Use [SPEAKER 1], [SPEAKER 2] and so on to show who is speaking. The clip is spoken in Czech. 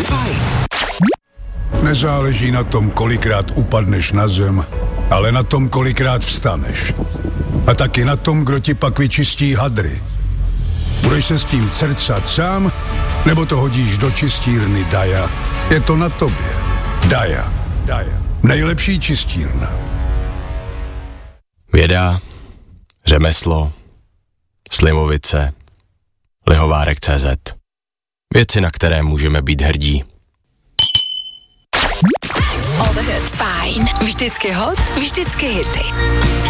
[SPEAKER 1] Fajn.
[SPEAKER 2] Nezáleží na tom, kolikrát upadneš na zem, ale na tom, kolikrát vstaneš. A taky na tom, kdo ti pak vyčistí hadry. Budeš se s tím crcat sám, nebo to hodíš do čistírny Daja? Je to na tobě. Daja. Nejlepší čistírna.
[SPEAKER 3] Věda, řemeslo, slivovice, lihovárek.cz. Věci, na které můžeme být hrdí.
[SPEAKER 1] All the hits. Fajn. Vždycky hot, vždycky hity.